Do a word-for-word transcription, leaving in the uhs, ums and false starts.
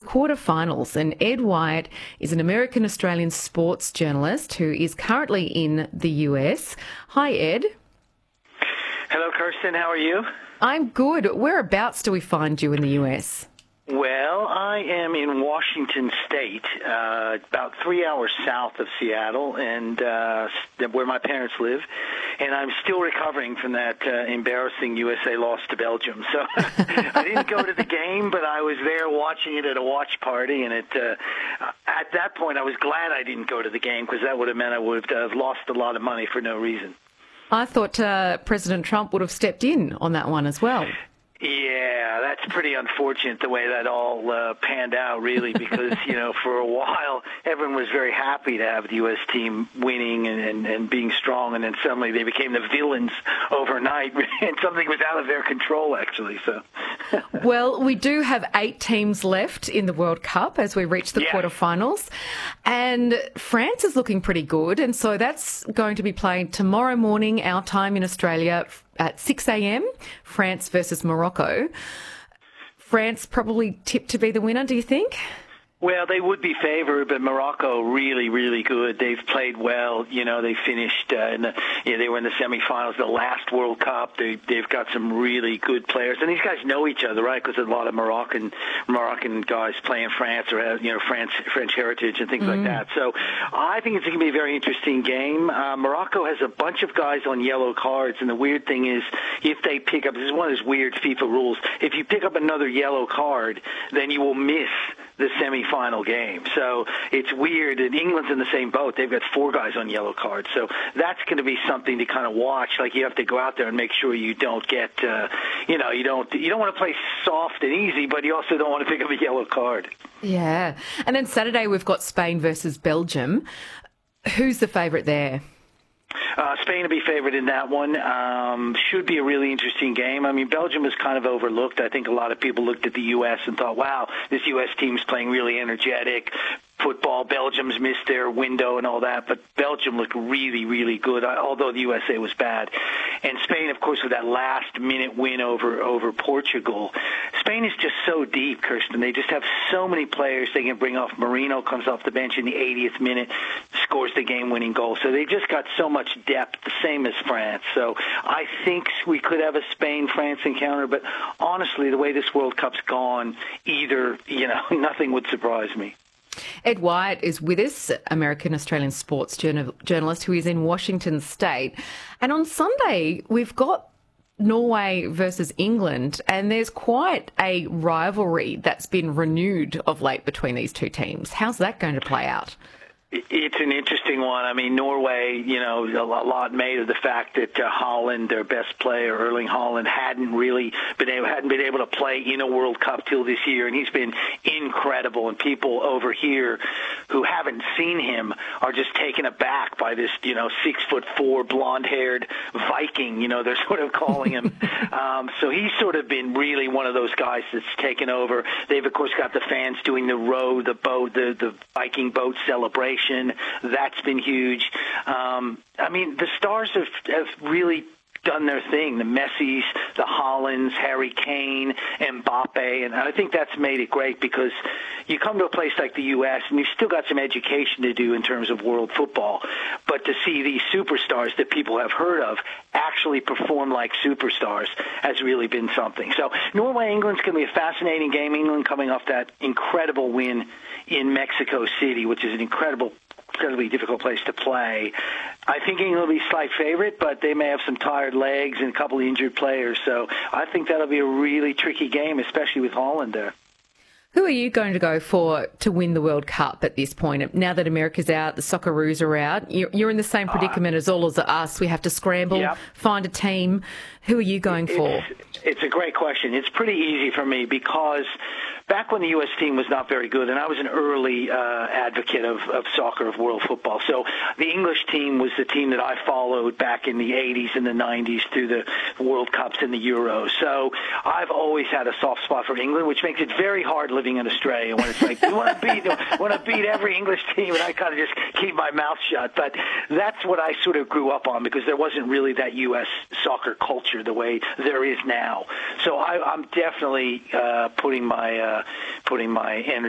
quarterfinals, and Ed Wyatt is an American-Australian sports journalist who is currently in the U S. Hi, Ed. Hello, Kirsten. How are you? I'm good. Whereabouts do we find you in the U S? Well, I am in Washington State, uh, about three hours south of Seattle, and uh, where my parents live. And I'm still recovering from that uh, embarrassing U S A loss to Belgium. So I didn't go to the game, but I was there watching it at a watch party. And it, uh, at that point, I was glad I didn't go to the game because that would have meant I would have uh, lost a lot of money for no reason. I thought uh, President Trump would have stepped in on that one as well. Yeah, that's pretty unfortunate the way that all uh, panned out, really, because, you know, for a while, everyone was very happy to have the U S team winning and, and, and being strong, and then suddenly they became the villains overnight, and something was out of their control, actually. So, well, we do have eight teams left in the World Cup as we reach the yeah. quarterfinals, and France is looking pretty good, and so that's going to be playing tomorrow morning, our time in Australia, at six a.m, France versus Morocco. France probably tipped to be the winner, do you think? Well, they would be favored, but Morocco really, really good. They've played well. You know, they finished, uh, in the, you know, they were in the semifinals the last World Cup. They, they've got some really good players. And these guys know each other, right? Because a lot of Moroccan Moroccan guys play in France or have, you know, France, French heritage and things mm. like that. So I think it's going to be a very interesting game. Uh, Morocco has a bunch of guys on yellow cards. And the weird thing is, if they pick up, this is one of those weird FIFA rules, if you pick up another yellow card, then you will miss the semifinal game. So it's weird, and England's in the same boat. They've got four guys on yellow cards. So that's going to be something to kind of watch. Like, you have to go out there and make sure you don't get, uh, you know, you don't you don't want to play soft and easy, but you also don't want to pick up a yellow card. Yeah. And then Saturday we've got Spain versus Belgium. Who's the favourite there? Uh, Spain will be favored in that one. Um, should be a really interesting game. I mean, Belgium was kind of overlooked. I think a lot of people looked at the U S and thought, wow, this U S team's playing really energetic football. Belgium's missed their window and all that, but Belgium looked really, really good, although the U S A was bad. And Spain, of course, with that last-minute win over over Portugal. Spain is just so deep, Kirsten. They just have so many players they can bring off. Marino comes off the bench in the eightieth minute, scores the game-winning goal. So they've just got so much depth, the same as France. So I think we could have a Spain-France encounter, but honestly, the way this World Cup's gone, either, you know, nothing would surprise me. Ed Wyatt is with us, American-Australian sports journal- journalist who is in Washington State. And on Sunday, we've got Norway versus England, and there's quite a rivalry that's been renewed of late between these two teams. How's that going to play out? It's an interesting one. I mean, Norway, you know, a lot made of the fact that uh, Haaland, their best player, Erling Haaland, hadn't really been able, hadn't been able to play in a World Cup till this year, and he's been incredible. And people over here who haven't seen him are just taken aback by this, you know, six foot four, blonde-haired Viking. You know, they're sort of calling him. um, so he's sort of been really one of those guys that's taken over. They've of course got the fans doing the row, the boat, the the Viking boat celebration. That's been huge. Um, I mean, the stars have, have really done their thing. The Messis, the Haalands, Harry Kane, Mbappe, and I think that's made it great because you come to a place like the U S and you've still got some education to do in terms of world football, but to see these superstars that people have heard of actually perform like superstars has really been something. So Norway-England's going to be a fascinating game. England coming off that incredible win in Mexico City, which is an incredible incredibly difficult place to play. I think England will be slight favorite, but they may have some tired legs and a couple of injured players. So I think that'll be a really tricky game, especially with Haaland there. Who are you going to go for to win the World Cup at this point? Now that America's out, the Socceroos are out, you're in the same predicament uh, as all of us. We have to scramble, yep. find a team. Who are you going for? It's, it's a great question. It's pretty easy for me because back when the U S team was not very good, and I was an early uh, advocate of, of soccer, of world football. So the English team was the team that I followed back in the eighties and the nineties through the World Cups and the Euros. So I've always had a soft spot for England, which makes it very hard living in Australia when it's like, we want to beat, want to beat every English team, and I kind of just keep my mouth shut. But that's what I sort of grew up on because there wasn't really that U S soccer culture the way there is now. So I, I'm definitely uh, putting my uh, putting my energy